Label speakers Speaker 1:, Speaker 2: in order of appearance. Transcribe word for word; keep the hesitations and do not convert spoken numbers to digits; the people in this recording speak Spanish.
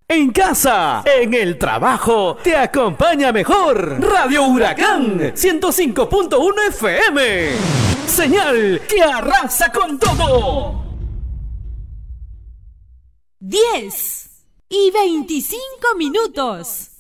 Speaker 1: En casa, en el trabajo, te acompaña mejor Radio Huracán ciento cinco punto uno F M. Señal que arrasa con todo.
Speaker 2: diez y veinticinco minutos.